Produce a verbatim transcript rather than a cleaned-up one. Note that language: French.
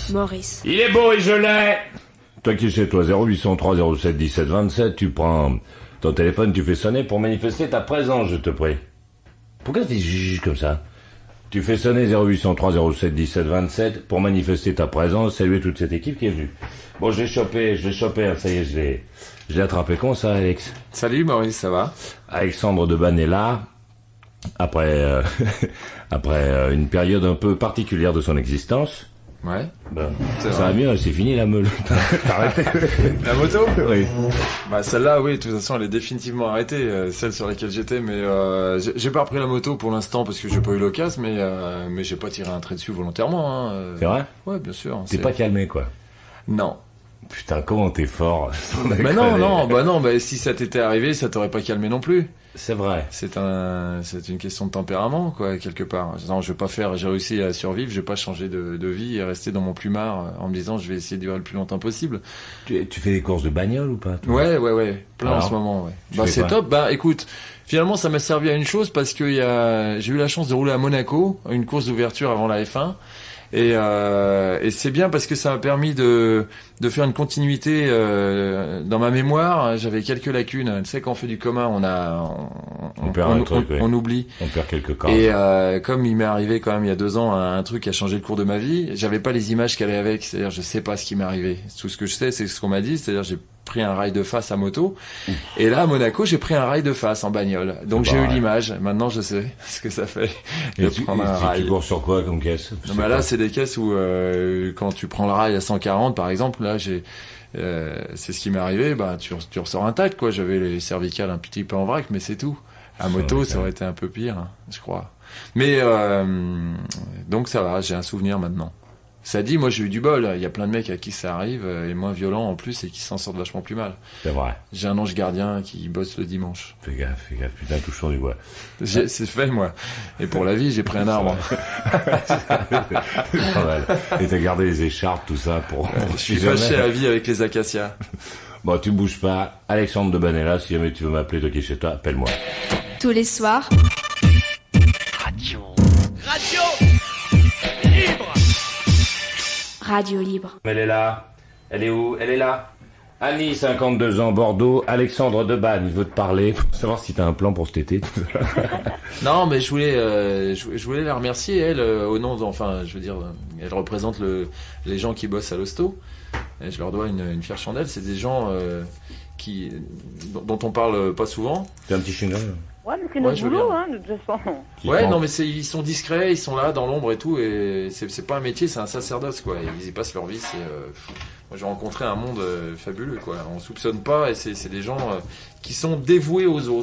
Maurice. Il est beau et je l'ai. Toi qui sais, toi, zéro huit cent trois zéro sept dix-sept vingt-sept, tu prends ton téléphone, tu fais sonner pour manifester ta présence, je te prie. Pourquoi tu fais zzz comme ça? Tu fais sonner zéro huit cent trois zéro sept dix-sept vingt-sept pour manifester ta présence, saluer toute cette équipe qui est venue. Bon, je l'ai chopé, je l'ai chopé, ça y est, je l'ai, je l'ai attrapé. Comment ça, Alex? Salut Maurice, ça va? Alexandre Debanne est là, après, euh, après euh, une période un peu particulière de son existence. Ouais. Ben, ça va mieux, c'est fini la meule. T'as arrêté? La moto? Oui. Bah celle-là, oui, de toute façon, elle est définitivement arrêtée, euh, celle sur laquelle j'étais, mais euh, j'ai, j'ai pas repris la moto pour l'instant parce que j'ai pas eu l'occasion, mais euh, mais j'ai pas tiré un trait dessus volontairement. Hein, euh. C'est vrai? Ouais, bien sûr. T'es c'est... pas calmé, quoi? Non. Putain, comment t'es fort? Bah non, non, bah non, bah si ça t'était arrivé, ça t'aurait pas calmé non plus. C'est vrai. C'est un, c'est une question de tempérament, quoi, quelque part. Non, je vais pas faire, j'ai réussi à survivre, je vais pas changer de, de vie et rester dans mon plumard en me disant je vais essayer de durer le plus longtemps possible. Tu, tu fais des courses de bagnole ou pas, toi? Ouais, ouais, ouais, plein Alors, en ce moment, ouais. tu Bah fais c'est quoi? top. Bah écoute, finalement ça m'a servi à une chose parce que y a, j'ai eu la chance de rouler à Monaco, une course d'ouverture avant la F un. Et, euh, et c'est bien parce que ça m'a permis de, de faire une continuité euh, dans ma mémoire. J'avais quelques lacunes. Tu sais, quand on fait du commun, on a, on, on, perd on, un truc, on, oui. on oublie. On perd quelques corps. Et euh, comme il m'est arrivé quand même il y a deux ans un, un truc qui a changé le cours de ma vie, j'avais pas les images qui allaient avec. C'est-à-dire, je sais pas ce qui m'est arrivé. Tout ce que je sais, c'est ce qu'on m'a dit. C'est-à-dire, j'ai pris un rail de face à moto. Ouf. Et là, à Monaco, j'ai pris un rail de face en bagnole. Donc, j'ai eu l'image. Maintenant, je sais ce que ça fait de tu, prendre un rail. Tu cours sur quoi comme caisse? Non, mais là, c'est des caisses où, euh, quand tu prends le rail à cent quarante, par exemple, là, j'ai, euh, c'est ce qui m'est arrivé, bah, tu, tu ressors intact, quoi. J'avais les cervicales un petit peu en vrac, mais c'est tout. À moto, ça aurait été un peu pire, hein, je crois. Mais, euh, donc ça va, j'ai un souvenir maintenant. Ça dit, moi j'ai eu du bol, il y a plein de mecs à qui ça arrive, et moins violent en plus, et qui s'en sortent vachement plus mal. C'est vrai. J'ai un ange gardien qui bosse le dimanche. Fais gaffe, fais gaffe, putain, touchons du bois. J'ai, c'est fait, moi. Et pour la vie, j'ai pris un arbre. C'est pas mal. Et t'as gardé les écharpes, tout ça, pour... Ouais, je suis fâché à la vie avec les acacias. Bon, tu bouges pas. Alexandre Debanne est là, si jamais tu veux m'appeler, toi qui es chez toi, appelle-moi. Tous les soirs. Radio. Radio libre. Radio libre. Elle est là. Elle est où? Elle est là. Annie, cinquante-deux ans, Bordeaux. Alexandre Debanne, il veut te parler pour savoir si t'as un plan pour cet été. Non, mais je voulais, euh, je, je voulais la remercier, elle, euh, au nom, de, enfin, je veux dire, euh, elle représente le, les gens qui bossent à l'hosto. Et je leur dois une, une fière chandelle. C'est des gens euh, qui, dont, dont on parle pas souvent. C'est un petit chewing-gum. Ouais, mais c'est Ouais, notre je veux boulot, bien. hein, de toute façon. Ouais, non, mais c'est, ils sont discrets, ils sont là dans l'ombre et tout, et c'est, c'est pas un métier, c'est un sacerdoce, quoi. Ils y passent leur vie. C'est, euh, moi, j'ai rencontré un monde euh, fabuleux, quoi. On soupçonne pas, et c'est, c'est des gens euh, qui sont dévoués aux autres.